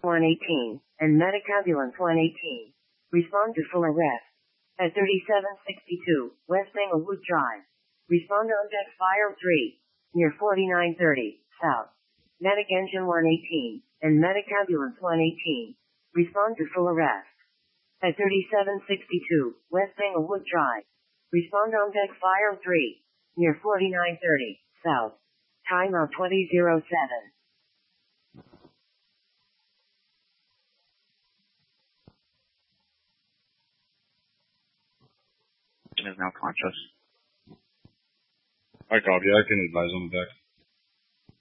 118, and Medic Ambulance 118. Respond to full arrest. At 3762, West Englewood Drive. Respond on deck fire 3, near 4930, south. Medic Engine 118, and Medic Ambulance 118. Respond to full arrest. At 3762, West Englewood Drive. Respond on deck fire 3, near 4930, south. Time of 2007. Is now conscious. I copy. I can advise on the deck.